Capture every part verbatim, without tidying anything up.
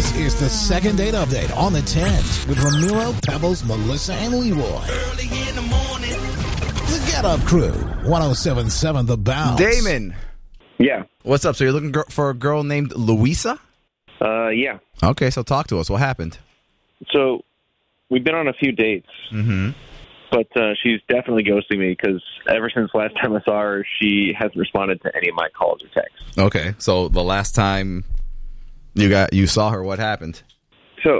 This is the second date update on the tens with Ramiro, Pebbles, Melissa, and Leroy. Early in the morning. The Get Up Crew, one oh seven point seven The Bounce. Damon. Yeah. What's up? So you're looking gr- for a girl named Louisa? Uh, yeah. Okay, so talk to us. What happened? So we've been on a few dates, Mm-hmm. but uh, she's definitely ghosting me because ever since last time I saw her, she hasn't responded to any of my calls or texts. Okay, so the last time you got you saw her, what happened? So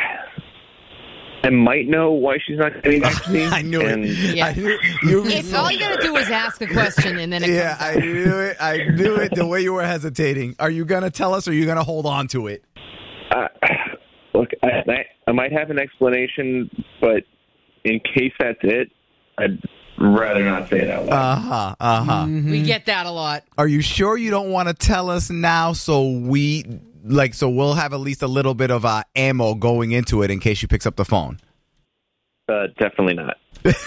I might know why she's not getting back to me. I knew and it. Yeah. I knew you. It's all you gotta do is ask a question, and then it Yeah, comes I knew it. I knew it. The way you were hesitating. Are you gonna tell us, or are you gonna hold on to it? Uh, look, I, I, I might have an explanation, but in case that's it, I'd rather not say it out loud. Uh huh. Uh huh. We get that a lot. Are you sure you don't want to tell us now, so we like, so we'll have at least a little bit of uh, ammo going into it in case she picks up the phone? Uh, definitely not.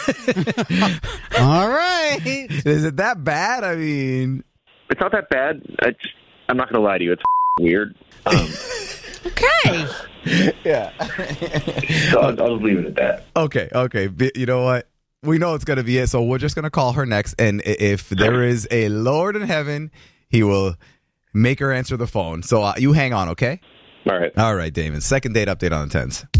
All right. Is it that bad? I mean, It's not that bad. I just, I'm not going to lie to you. It's weird. Um, Okay. yeah. so I'll, I'll leave it at that. Okay, okay. B- You know what? We know it's going to be it, so we're just going to call her next. And i- if there is a Lord in heaven, he will make her answer the phone. So uh, you hang on, okay? All right. All right, Damon. Second date update on the tens.